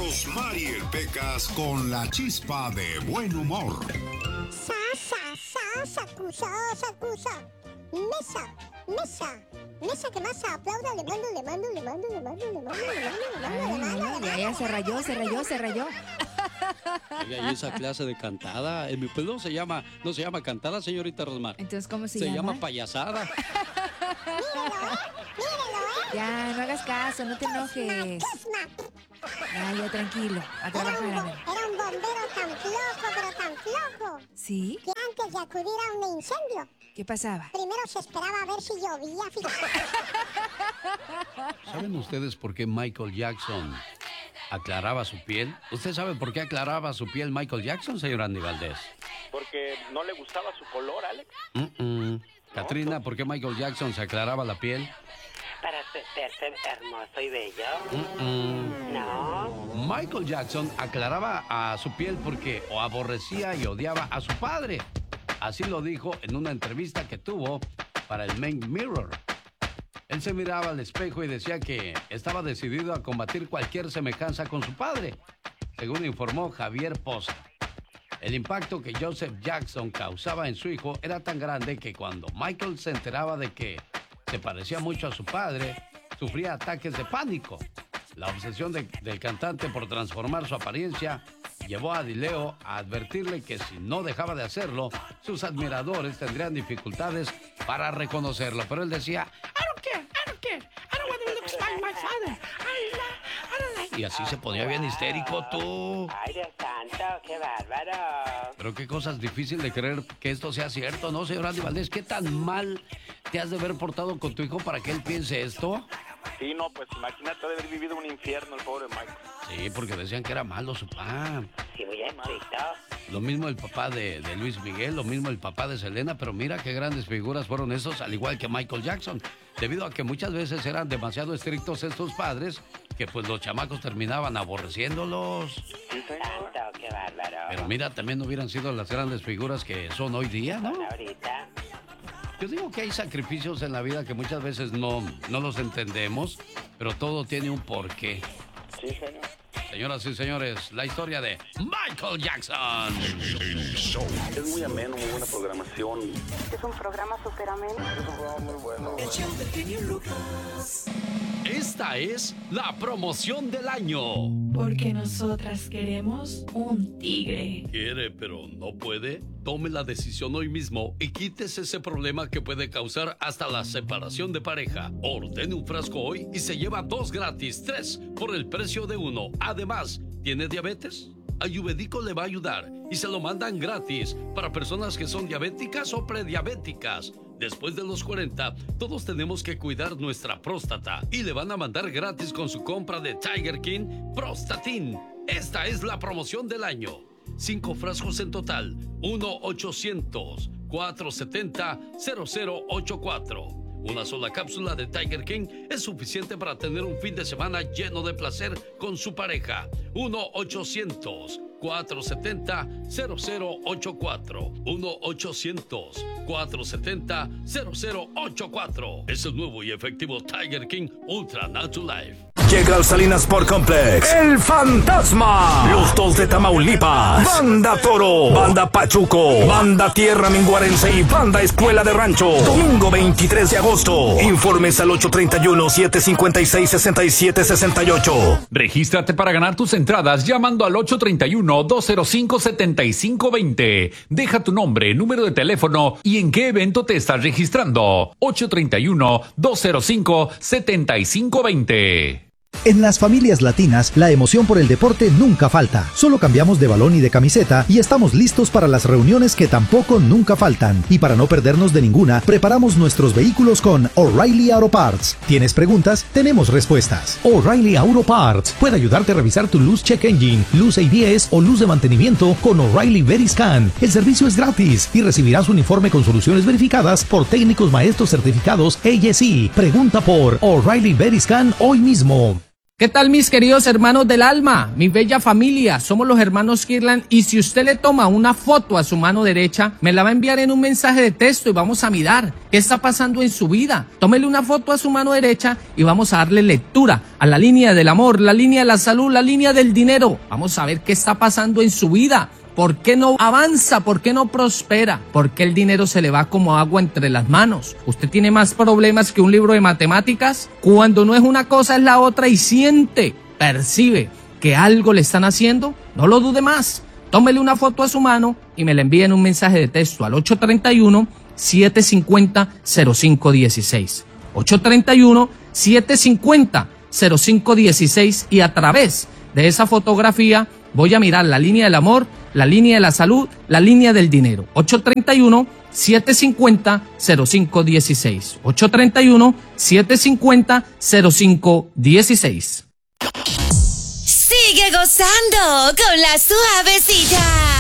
Rosmarie Pecas con la chispa de buen humor. Sacusa. Mesa que más aplauda, le mando. Ya se rayó. Oiga, y esa clase de cantada, en mi pueblo no se llama cantada, señorita Rosmar. Entonces, ¿cómo se llama? Se llama payasada. Mírelo. Ya, no hagas caso, no te enojes. Ya, tranquilo, a trabajar. Era un bombero tan flojo. ¿Sí? Que antes de acudir a un incendio, ¿Qué pasaba? primero se esperaba a ver si llovía, fíjate. ¿Saben ustedes por qué Michael Jackson aclaraba su piel? ¿Usted sabe por qué aclaraba su piel Michael Jackson, señor Andy Valdés? Porque no le gustaba su color, Alex. Katrina, ¿por qué Michael Jackson se aclaraba la piel? Para verse hermoso y bello. No. Michael Jackson aclaraba a su piel porque o aborrecía y odiaba a su padre. Así lo dijo en una entrevista que tuvo para el Main Mirror. Él se miraba al espejo y decía que estaba decidido a combatir cualquier semejanza con su padre, según informó Javier Poza. El impacto que Joseph Jackson causaba en su hijo era tan grande que cuando Michael se enteraba de que se parecía mucho a su padre, sufría ataques de pánico. La obsesión del cantante por transformar su apariencia llevó a Dileo a advertirle que si no dejaba de hacerlo, sus admiradores tendrían dificultades para reconocerlo. Pero él decía, I don't care, I don't want to look like my father. Y así se ponía bien histérico, tú. Ay, Dios santo, qué bárbaro. Pero qué cosas difícil de creer que esto sea cierto, ¿no, señor Andy Valdés? ¿Qué tan mal te has de haber portado con tu hijo para que él piense esto? Sí, no, pues imagínate haber vivido un infierno el pobre Michael. Sí, porque decían que era malo su papá. Sí, muy estricto. Lo mismo el papá de Luis Miguel, lo mismo el papá de Selena, pero mira qué grandes figuras fueron esos, al igual que Michael Jackson. Debido a que muchas veces eran demasiado estrictos estos padres, que pues los chamacos terminaban aborreciéndolos. Sí, señor. Santo, qué bárbaro. Pero mira, también no hubieran sido las grandes figuras que son hoy día, ¿no? Ahorita. Yo digo que hay sacrificios en la vida que muchas veces no los entendemos, pero todo tiene un porqué. Sí, señor. Señoras y señores, la historia de Michael Jackson. Es muy ameno, muy buena programación. Es un programa súper ameno. Es un programa muy bueno. Esta es la promoción del año. Porque nosotras queremos un tigre. ¿Quiere pero no puede? Tome la decisión hoy mismo y quítese ese problema que puede causar hasta la separación de pareja. Ordene un frasco hoy y se lleva 2 gratis, 3 por el precio de 1. Además, ¿tiene diabetes? Ayurvédico le va a ayudar y se lo mandan gratis para personas que son diabéticas o prediabéticas. Después de los 40, todos tenemos que cuidar nuestra próstata y le van a mandar gratis con su compra de Tiger King Prostatin. Esta es la promoción del año. 5 frascos en total. 1-800-470-0084. Una sola cápsula de Tiger King es suficiente para tener un fin de semana lleno de placer con su pareja. 1-800-470-0084. 1-800-470-0084. Es el nuevo y efectivo Tiger King Ultra Natural Life. Llega al Salinas Sport Complex El Fantasma, los dos de Tamaulipas, Banda Toro, Banda Pachuco, Banda Tierra Minguarense y Banda Escuela de Rancho. Domingo 23 de agosto. Informes al 831-756-6768. Regístrate para ganar tus entradas llamando al 831-205-7520. Deja tu nombre, número de teléfono y en qué evento te estás registrando. 831-205-7520. En las familias latinas, la emoción por el deporte nunca falta. Solo cambiamos de balón y de camiseta y estamos listos para las reuniones que tampoco nunca faltan. Y para no perdernos de ninguna, preparamos nuestros vehículos con O'Reilly Auto Parts. ¿Tienes preguntas? Tenemos respuestas. O'Reilly Auto Parts puede ayudarte a revisar tu luz check engine, luz ABS o luz de mantenimiento con O'Reilly Veriscan. El servicio es gratis y recibirás un informe con soluciones verificadas por técnicos maestros certificados ASE. Pregunta por O'Reilly Veriscan hoy mismo. ¿Qué tal mis queridos hermanos del alma? Mi bella familia, somos los hermanos Kirlan y si usted le toma una foto a su mano derecha, me la va a enviar en un mensaje de texto y vamos a mirar qué está pasando en su vida. Tómele una foto a su mano derecha y vamos a darle lectura a la línea del amor, la línea de la salud, la línea del dinero. Vamos a ver qué está pasando en su vida. ¿Por qué no avanza? ¿Por qué no prospera? ¿Por qué el dinero se le va como agua entre las manos? ¿Usted tiene más problemas que un libro de matemáticas? Cuando no es una cosa es la otra y siente, percibe que algo le están haciendo, no lo dude más. Tómele una foto a su mano y me la envíe en un mensaje de texto al 831-750-0516. 831-750-0516 y a través de esa fotografía voy a mirar la línea del amor, la línea de la salud, la línea del dinero. 831-750-0516. 831-750-0516. Sigue gozando con la suavecita.